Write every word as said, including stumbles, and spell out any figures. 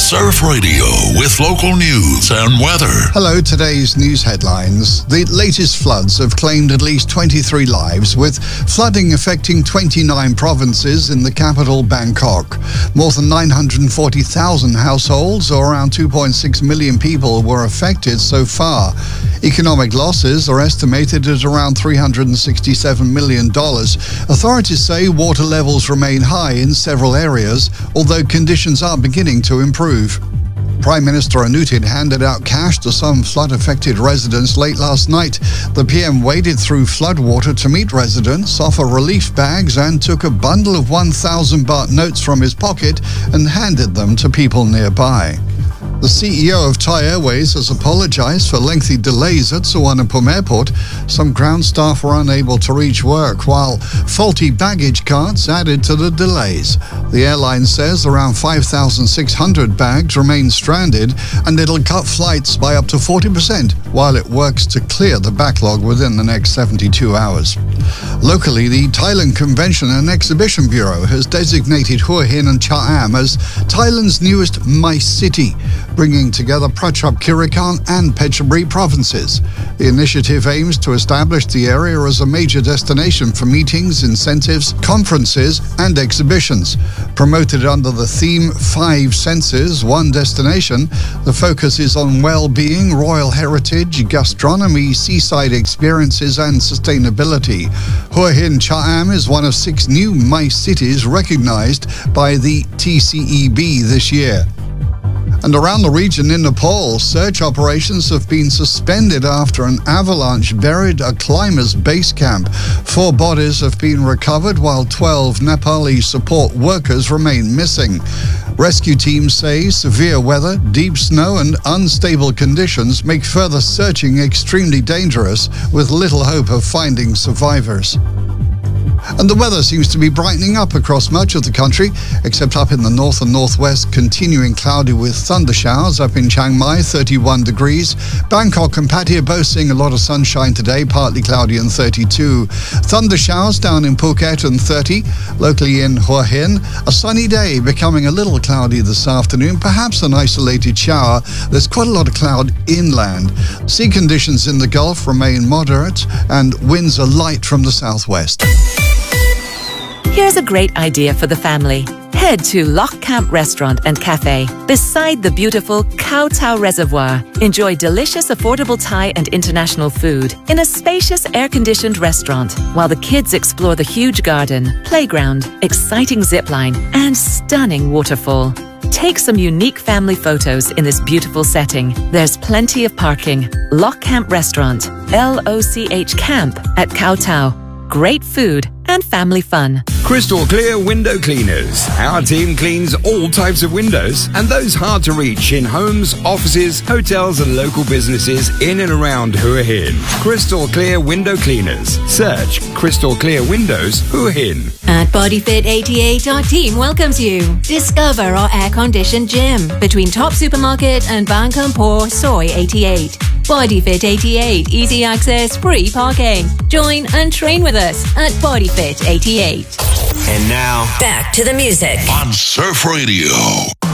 Surf Radio with local news and weather. Hello, today's news headlines. The latest floods have claimed at least twenty-three lives, with flooding affecting twenty-nine provinces in the capital, Bangkok. More than nine hundred forty thousand households, or around two point six million people, were affected so far. Economic losses are estimated at around three hundred sixty-seven million dollars. Authorities say water levels remain high in several areas, although conditions are beginning to improve. Prime Minister Anutin handed out cash to some flood-affected residents late last night. The P M waded through floodwater to meet residents, offer relief bags, and took a bundle of one thousand baht notes from his pocket and handed them to people nearby. The C E O of Thai Airways has apologized for lengthy delays at Suvarnabhumi Airport. Some ground staff were unable to reach work, while faulty baggage carts added to the delays. The airline says around five thousand six hundred bags remain stranded, and it'll cut flights by up to forty percent while it works to clear the backlog within the next seventy-two hours. Locally, the Thailand Convention and Exhibition Bureau has designated Hua Hin and Cha Am as Thailand's newest MICE city, bringing together Prachuap Khiri Khan and Phetchaburi provinces. The initiative aims to establish the area as a major destination for meetings, incentives, conferences, and exhibitions. Promoted under the theme Five Senses, One Destination, the focus is on well-being, royal heritage, gastronomy, seaside experiences, and sustainability. Hua Hin Cha Am is one of six new MICE cities recognized by the T C E B this year. And around the region in Nepal, search operations have been suspended after an avalanche buried a climber's base camp. Four bodies have been recovered, while twelve Nepali support workers remain missing. Rescue teams say severe weather, deep snow, and unstable conditions make further searching extremely dangerous, with little hope of finding survivors. And the weather seems to be brightening up across much of the country, except up in the north and northwest, continuing cloudy with thunder showers. Up in Chiang Mai, thirty-one degrees. Bangkok and Pattaya both seeing a lot of sunshine today, partly cloudy and thirty-two. Thunder showers down in Phuket and thirty. Locally in Hua Hin, a sunny day becoming a little cloudy this afternoon, perhaps an isolated shower. There's quite a lot of cloud inland. Sea conditions in the Gulf remain moderate, and winds are light from the southwest. Here's a great idea for the family. Head to Loch Camp Restaurant and Cafe beside the beautiful Koh Tao Reservoir. Enjoy delicious, affordable Thai and international food in a spacious, air-conditioned restaurant while the kids explore the huge garden, playground, exciting zipline, and stunning waterfall. Take some unique family photos in this beautiful setting. There's plenty of parking. Loch Camp Restaurant, L O C H Camp at Koh Tao. Great food and family fun. Crystal Clear Window Cleaners. Our team cleans all types of windows, and those hard to reach in homes, offices, hotels, and local businesses in and around Hua Hin. Crystal Clear Window Cleaners. Search Crystal Clear Windows Hua Hin. At Bodyfit eighty-eight, our team welcomes you. Discover our air-conditioned gym between Top Supermarket and Bangkampor Soy eighty-eight. Bodyfit eighty-eight, easy access, free parking. Join and train with us at Bodyfit eighty-eight. And now, back to the music on Surf Radio.